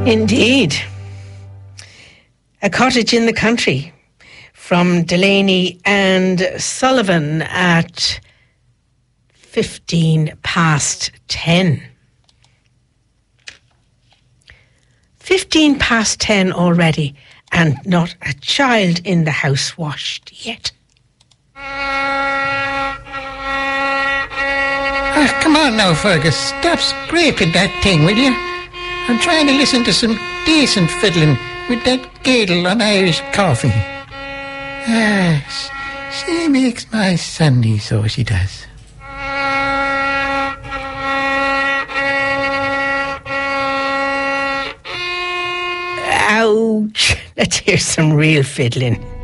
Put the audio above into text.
Indeed. A Cottage in the Country from Delaney and Sullivan at 10:15. 10:15 already, and not a child in the house washed yet. Ah, come on now, Fergus. Stop scraping that thing, will you? I'm trying to listen to some decent fiddling with that Gadel on Irish coffee. Ah, she makes my Sunday, so she does. Ouch! Let's hear some real fiddling.